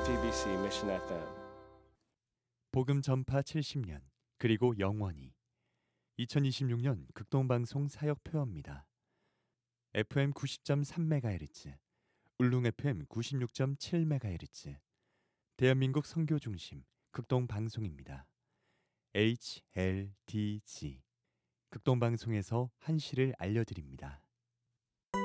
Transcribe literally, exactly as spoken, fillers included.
아이티비씨 Mission 에프엠. 복음 전파 칠십 년 그리고 영원히 이천이십육 년 극동방송 사역표어입니다. 에프엠 구십 점 삼 메가헤르츠, 울릉 에프엠 구십육 점 칠 메가헤르츠, 대한민국 선교중심 극동방송입니다. 에이치엘디지 극동방송에서 한시를 알려드립니다.